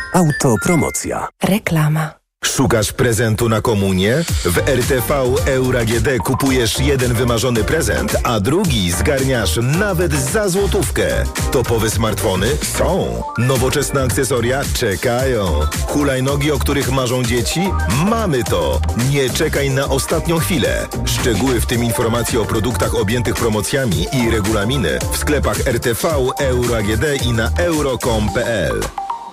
Autopromocja. Reklama. Szukasz prezentu na komunię? W RTV Euro AGD kupujesz jeden wymarzony prezent, a drugi zgarniasz nawet za złotówkę. Topowe smartfony? Są. Nowoczesne akcesoria? Czekają. Hulajnogi, o których marzą dzieci? Mamy to. Nie czekaj na ostatnią chwilę. Szczegóły, w tym informacje o produktach objętych promocjami i regulaminy w sklepach RTV Euro AGD i na euro.com.pl.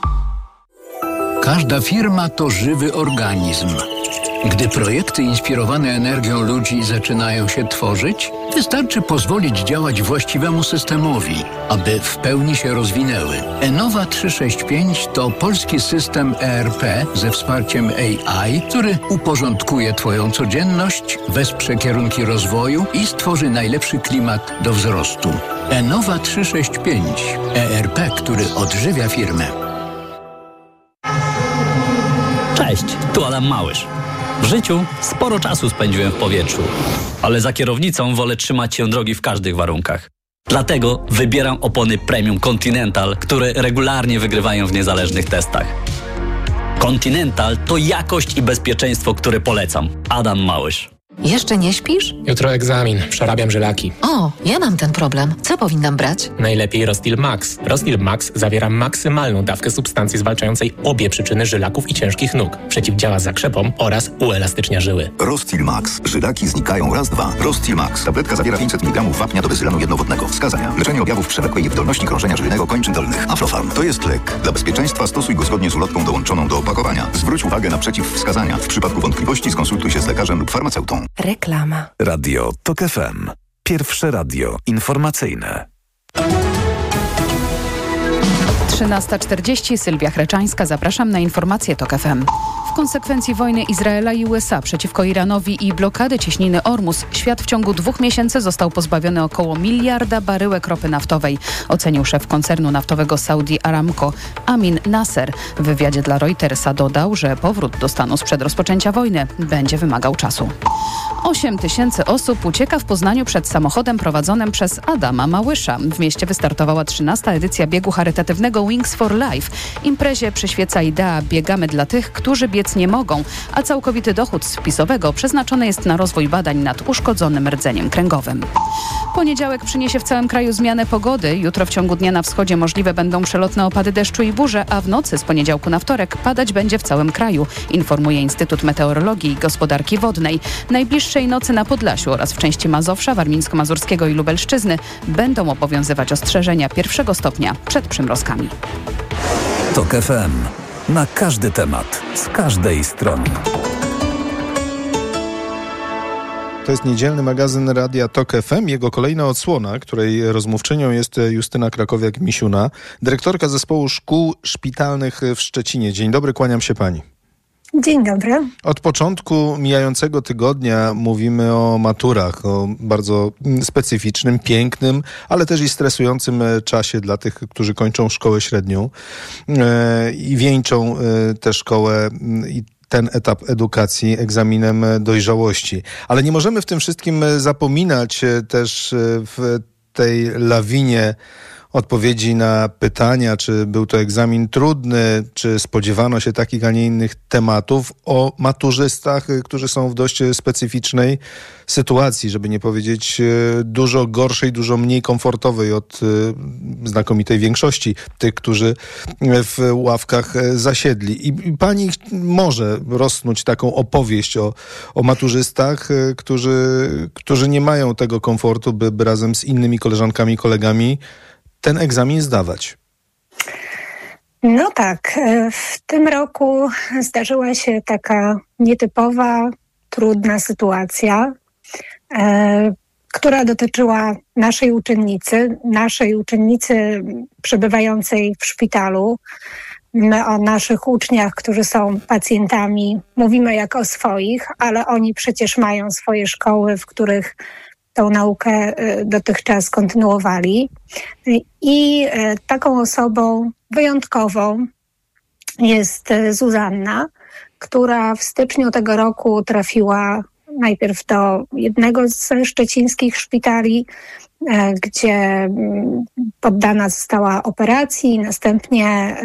Każda firma to żywy organizm. Gdy projekty inspirowane energią ludzi zaczynają się tworzyć, wystarczy pozwolić działać właściwemu systemowi, aby w pełni się rozwinęły. Enova 365 to polski system ERP ze wsparciem AI, który uporządkuje Twoją codzienność, wesprze kierunki rozwoju i stworzy najlepszy klimat do wzrostu. Enova 365. ERP, który odżywia firmę. Cześć, tu Adam Małysz. W życiu sporo czasu spędziłem w powietrzu, ale za kierownicą wolę trzymać się drogi w każdych warunkach. Dlatego wybieram opony Premium Continental, które regularnie wygrywają w niezależnych testach. Continental to jakość i bezpieczeństwo, które polecam. Adam Małysz. Jeszcze nie śpisz? Jutro egzamin, przerabiam żylaki. O, ja mam ten problem. Co powinnam brać? Najlepiej Rostil Max. Rostil Max zawiera maksymalną dawkę substancji zwalczającej obie przyczyny żylaków i ciężkich nóg. Przeciwdziała zakrzepom oraz uelastycznia żyły. Rostil Max. Żylaki znikają raz, dwa. Rostil Max. Tabletka zawiera 500 mg wapnia do bezylanu jednowodnego. Wskazania: leczenie objawów przewlekłej niewydolności krążenia żyjnego kończyn dolnych. Aflofarm. To jest lek. Dla bezpieczeństwa stosuj go zgodnie z ulotką dołączoną do opakowania. Zwróć uwagę na przeciwwskazania. W przypadku wątpliwości skonsultuj się z lekarzem lub farmaceutą. Reklama. Radio TOK FM. Pierwsze radio informacyjne. 13:40. Sylwia Chreczańska. Zapraszam na informacje TOK FM. W konsekwencji wojny Izraela i USA przeciwko Iranowi i blokady cieśniny Ormus, świat w ciągu 2 miesięcy został pozbawiony około 1 miliarda baryłek ropy naftowej, ocenił szef koncernu naftowego Saudi Aramco Amin Nasser. W wywiadzie dla Reutersa dodał, że powrót do stanu sprzed rozpoczęcia wojny będzie wymagał czasu. 8 tysięcy osób ucieka w Poznaniu przed samochodem prowadzonym przez Adama Małysza. W mieście wystartowała 13. edycja biegu charytatywnego Wings for Life. Imprezie przyświeca idea "biegamy dla tych, którzy biec nie mogą", a całkowity dochód z wpisowego przeznaczony jest na rozwój badań nad uszkodzonym rdzeniem kręgowym. Poniedziałek przyniesie w całym kraju zmianę pogody. Jutro w ciągu dnia na wschodzie możliwe będą przelotne opady deszczu i burze, a w nocy z poniedziałku na wtorek padać będzie w całym kraju, informuje Instytut Meteorologii i Gospodarki Wodnej. Najbliższej nocy na Podlasiu oraz w części Mazowsza, Warmińsko-Mazurskiego i Lubelszczyzny będą obowiązywać ostrzeżenia 1. stopnia przed przymrozkami. TOK FM. Na każdy temat, z każdej strony. To jest niedzielny magazyn Radia TOK FM. Jego kolejna odsłona, której rozmówczynią jest Justyna Krakowiak-Misiuna, dyrektorka zespołu szkół szpitalnych w Szczecinie. Dzień dobry, kłaniam się pani. Dzień dobry. Od początku mijającego tygodnia mówimy o maturach, o bardzo specyficznym, pięknym, ale też i stresującym czasie dla tych, którzy kończą szkołę średnią i wieńczą tę szkołę i ten etap edukacji egzaminem dojrzałości. Ale nie możemy w tym wszystkim zapominać też w tej lawinie odpowiedzi na pytania, czy był to egzamin trudny, czy spodziewano się takich, a nie innych tematów, o maturzystach, którzy są w dość specyficznej sytuacji, żeby nie powiedzieć dużo gorszej, dużo mniej komfortowej od znakomitej większości tych, którzy w ławkach zasiedli. I pani może rozsnuć taką opowieść o maturzystach, którzy nie mają tego komfortu, by razem z innymi koleżankami i kolegami ten egzamin zdawać. No tak, w tym roku zdarzyła się taka nietypowa, trudna sytuacja, która dotyczyła naszej uczennicy przebywającej w szpitalu. My o naszych uczniach, którzy są pacjentami, mówimy jak o swoich, ale oni przecież mają swoje szkoły, w których tą naukę dotychczas kontynuowali. I taką osobą wyjątkową jest Zuzanna, która w styczniu tego roku trafiła najpierw do jednego z szczecińskich szpitali, gdzie poddana została operacji, następnie